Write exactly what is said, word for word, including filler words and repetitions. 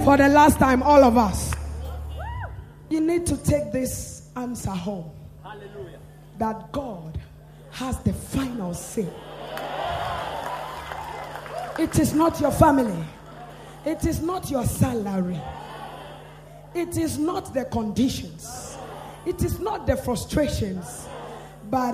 For the last time, all of us. You need to take this answer home. Hallelujah. That God has the final say. It is not your family. It is not your salary. It is not the conditions. It is not the frustrations. But